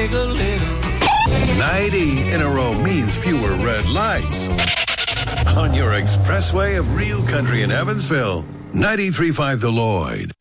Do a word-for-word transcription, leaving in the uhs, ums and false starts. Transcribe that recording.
take a little. ninety in a row means fewer red lights on your expressway of real country in Evansville. ninety-three point five The Lloyd.